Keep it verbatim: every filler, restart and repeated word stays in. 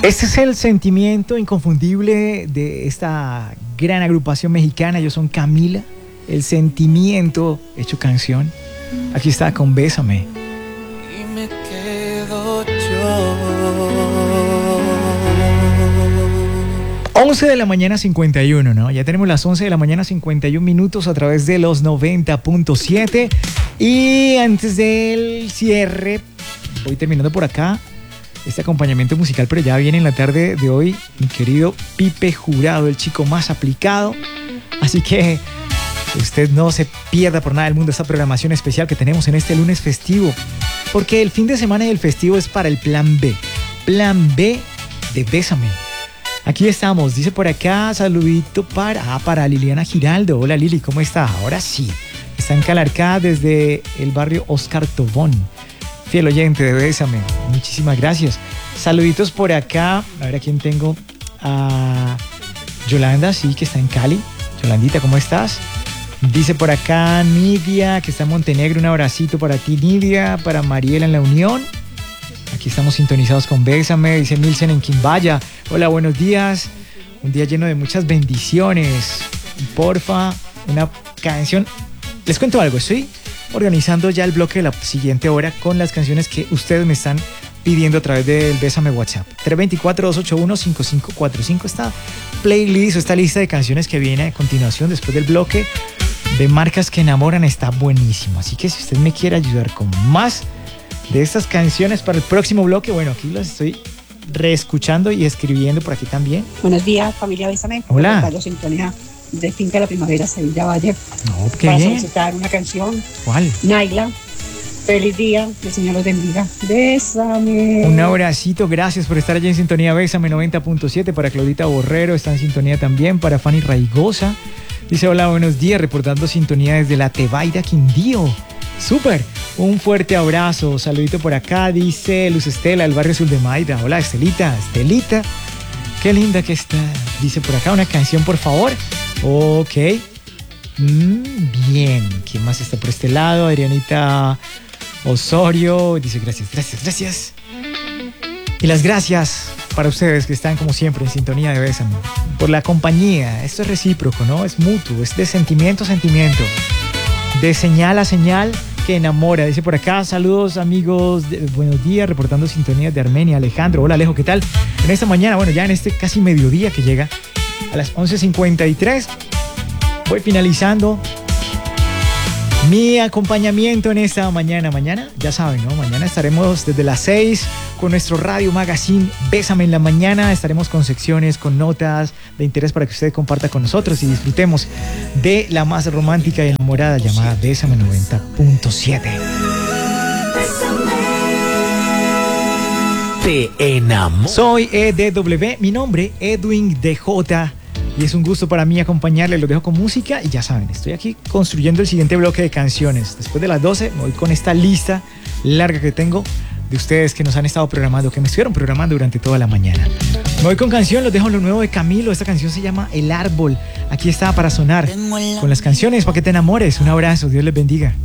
Este es el sentimiento inconfundible de esta gran agrupación mexicana. Ellos son Camila, el sentimiento hecho canción. Aquí está con Bésame. Y me quedo yo. once de la mañana cincuenta y uno, ¿no? Ya tenemos las once de la mañana cincuenta y un minutos a través de los noventa punto siete. Y antes del cierre, voy terminando por acá este acompañamiento musical, pero ya viene en la tarde de hoy mi querido Pipe Jurado, el chico más aplicado. Así que usted no se pierda por nada del mundo esta programación especial que tenemos en este lunes festivo, porque el fin de semana y el festivo es para el plan B. Plan B de Bésame. Aquí estamos, dice por acá, saludito para, ah, para Liliana Giraldo. Hola Lili, ¿cómo está? Ahora sí, está en Calarcá desde el barrio Oscar Tobón. Fiel oyente de Bésame, muchísimas gracias. Saluditos por acá, a ver a quién tengo. A Yolanda, sí, que está en Cali. Yolandita, ¿cómo estás? Dice por acá Nidia, que está en Montenegro, un abracito para ti Nidia, para Mariela en La Unión. Aquí estamos sintonizados con Bésame, dice Milsen en Quimbaya. Hola, buenos días. Un día lleno de muchas bendiciones. Porfa, una canción. Les cuento algo, estoy organizando ya el bloque de la siguiente hora con las canciones que ustedes me están pidiendo a través del Bésame WhatsApp. tres dos cuatro, dos ocho uno, cinco cinco cuatro cinco. Esta playlist o esta lista de canciones que viene a continuación después del bloque de marcas que enamoran está buenísimo. Así que si usted me quiere ayudar con más de estas canciones para el próximo bloque, bueno, aquí las estoy reescuchando y escribiendo por aquí también. Buenos días, familia Bésame. Hola. Carlos Sintonía de Finca de la Primavera, Sevilla Valle. No, qué para bien. solicitar una canción. ¿Cuál? Naila. Feliz día, que el Señor los bendiga. Bésame. Un abracito, gracias por estar allí en sintonía. Bésame noventa punto siete. Para Claudita Borrero, está en sintonía también. Para Fanny Raigosa, dice hola, buenos días, reportando sintonía desde la Tebaida, Quindío. Súper, un fuerte abrazo. Saludito por acá, dice Luz Estela, del barrio Sur de Maida. Hola, Estelita, Estelita, qué linda que está. Dice por acá, una canción, por favor. Ok, mm, bien. ¿Quién más está por este lado? Adrianita Osorio dice gracias, gracias, gracias. Y las gracias para ustedes que están como siempre en sintonía de Bésame, por la compañía. Esto es recíproco, ¿no? Es mutuo, es de sentimiento a sentimiento, de señal a señal que enamora. Dice por acá, saludos amigos, de, buenos días, reportando sintonía de Armenia, Alejandro. Hola Alejo, ¿qué tal? En esta mañana, bueno, ya en este casi mediodía que llega a las once cincuenta y tres, voy finalizando mi acompañamiento en esta mañana. Mañana, ya saben, ¿no? Mañana estaremos desde las seis con nuestro Radio Magazine Bésame en la mañana. Estaremos con secciones, con notas de interés para que usted comparta con nosotros y disfrutemos de la más romántica y enamorada llamada Bésame noventa punto siete. Te enamoro. Soy E D W, mi nombre Edwin D J. Y es un gusto para mí acompañarles, los dejo con música y ya saben, estoy aquí construyendo el siguiente bloque de canciones. Después de las doce me voy con esta lista larga que tengo de ustedes que nos han estado programando, que me estuvieron programando durante toda la mañana. Me voy con canción, los dejo en lo nuevo de Camilo. Esta canción se llama El Árbol. Aquí está para sonar con las canciones para que te enamores. Un abrazo, Dios les bendiga.